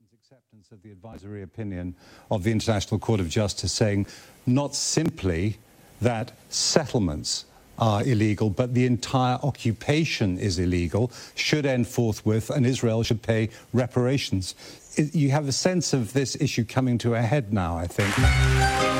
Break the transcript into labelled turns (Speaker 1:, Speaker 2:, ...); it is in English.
Speaker 1: Acceptance of the advisory opinion of the International Court of Justice saying not simply that settlements are illegal, but the entire occupation is illegal, should end forthwith, and Israel should pay reparations. You have a sense of this issue coming to a head now, I think.